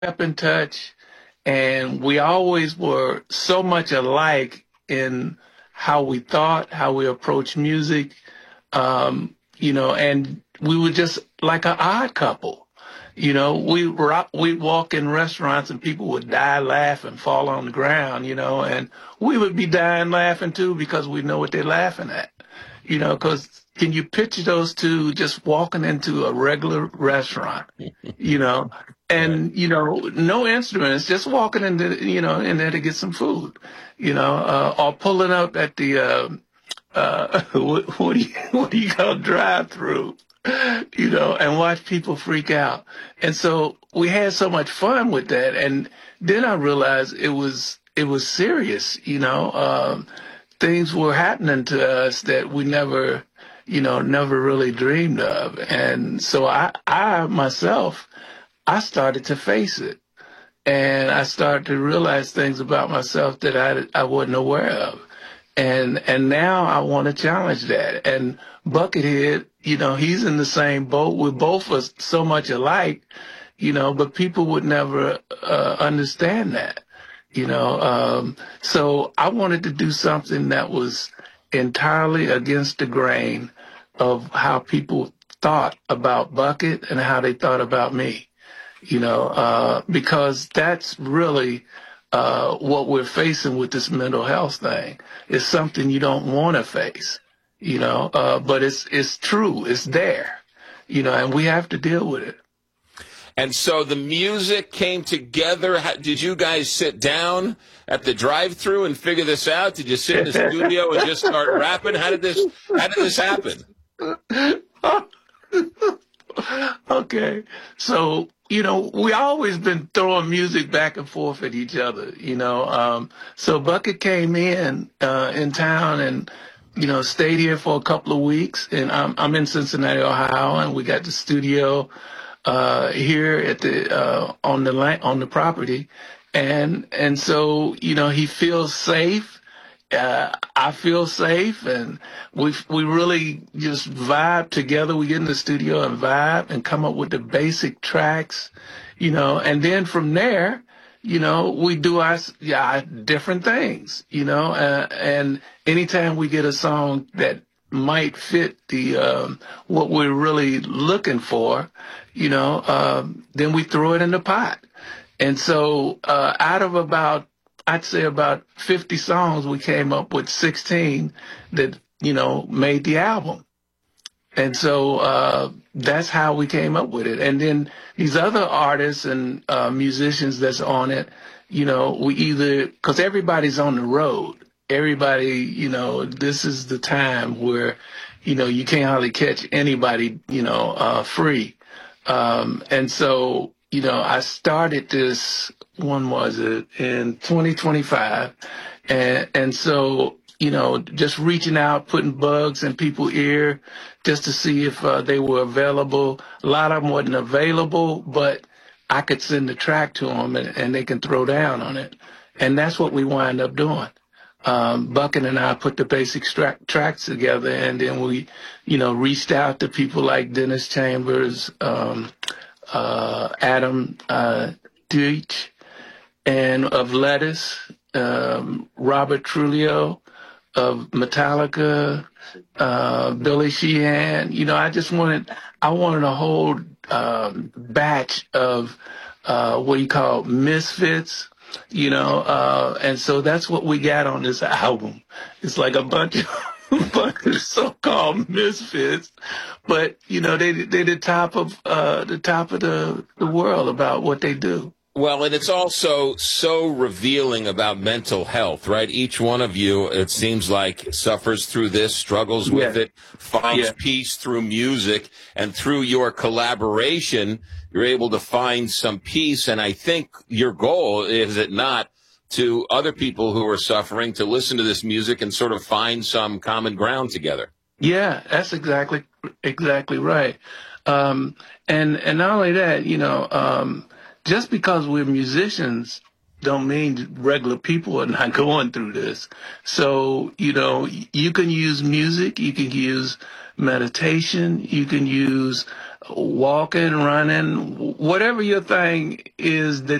kept in touch, and we always were so much alike in how we thought, how we approached music, and we were just like an odd couple. We'd walk in restaurants and people would die laughing, fall on the ground, and we would be dying laughing too because we know what they're laughing at, because can you picture those two just walking into a regular restaurant, you know, and, no instruments, just walking into, in there to get some food, or pulling up at the, what do you call drive through, and watch people freak out. And so we had so much fun with that. And then I realized it was serious, things were happening to us that we never really dreamed of. And so I myself, I started to face it. And I started to realize things about myself that I wasn't aware of. And now I want to challenge that. And Buckethead, he's in the same boat. We're both was so much alike, but people would never understand that, So I wanted to do something that was entirely against the grain of how people thought about Bucket and how they thought about me, because that's really what we're facing with this mental health thing. It's something you don't want to face, but it's true. It's there, and we have to deal with it. And so the music came together. Did you guys sit down at the drive-thru and figure this out? Did you sit in the studio and just start rapping? How did this happen? Okay. So, we always been throwing music back and forth at each other, So Bucket came in town and, stayed here for a couple of weeks. And I'm in Cincinnati, Ohio, and we got the studio here at the on the property. And so, he feels safe. I feel safe, and we really just vibe together. We get in the studio and vibe and come up with the basic tracks, and then from there, we do our different things, and anytime we get a song that might fit the what we're really looking for, then we throw it in the pot. And so out of I'd say about 50 songs, we came up with 16 that, made the album. And so that's how we came up with it. And then these other artists and musicians that's on it, because everybody's on the road. Everybody, this is the time where, you can't hardly catch anybody, free. And so, I started this, when was it, in 2025. And so, just reaching out, putting bugs in people's ear just to see if they were available. A lot of them wasn't available, but I could send the track to them and they can throw down on it. And that's what we wind up doing. Bucket and I put the basic tracks together, and then we, reached out to people like Dennis Chambers, Adam Deitch, and of Lettuce, Robert Trujillo of Metallica, Billy Sheehan. I wanted a whole batch of what you call misfits. And so that's what we got on this album. It's like a bunch of so-called misfits, but they're the top of the world about what they do. Well, and it's also so revealing about mental health, right? Each one of you, it seems like, suffers through this, struggles with it, finds peace through music, and through your collaboration, you're able to find some peace. And I think your goal, is it not, to other people who are suffering to listen to this music and sort of find some common ground together? Yeah, that's exactly right. And not only that, just because we're musicians don't mean regular people are not going through this. So, you know, you can use music, you can use meditation, you can use walking, running, whatever your thing is that